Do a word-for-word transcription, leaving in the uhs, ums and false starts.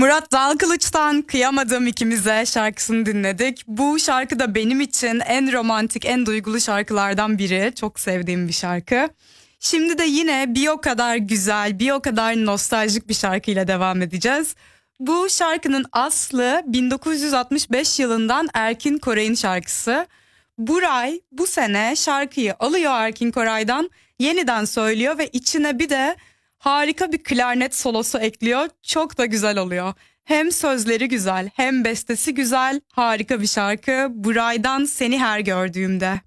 Murat Dalkılıç'tan Kıyamadım İkimize şarkısını dinledik. Bu şarkı da benim için en romantik, en duygulu şarkılardan biri. Çok sevdiğim bir şarkı. Şimdi de yine bir o kadar güzel, bir o kadar nostaljik bir şarkıyla devam edeceğiz. Bu şarkının aslı bin dokuz yüz altmış beş yılından Erkin Koray'ın şarkısı. Buray bu sene şarkıyı alıyor Erkin Koray'dan, yeniden söylüyor ve içine bir de harika bir klarnet solosu ekliyor. Çok da güzel oluyor. Hem sözleri güzel, hem bestesi güzel, harika bir şarkı. Buray'dan Seni Her Gördüğümde.